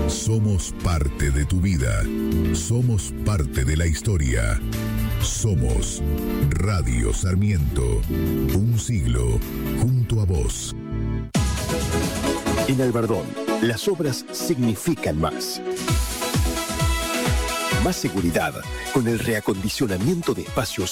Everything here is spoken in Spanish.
Somos parte de tu vida. Somos parte de la historia. Somos Radio Sarmiento. Un siglo junto a vos. En Albardón, las obras significan más. Más seguridad con el reacondicionamiento de espacios